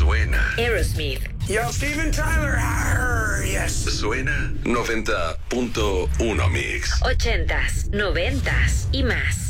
suena. Aerosmith. Yo, Steven Tyler. Yes. Suena 90.1 Mix. 80s, 90s y más.